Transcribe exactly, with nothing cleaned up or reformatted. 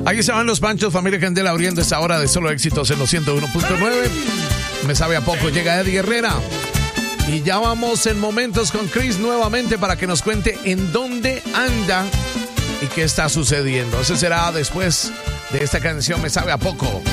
Aquí se van los Panchos, familia Candela, abriendo esta hora de solo éxitos en los ciento uno punto nueve. Me sabe a poco, llega Eddie Herrera. Y ya vamos en momentos con Chris nuevamente para que nos cuente en dónde anda y qué está sucediendo. Eso será después de esta canción Me sabe a poco.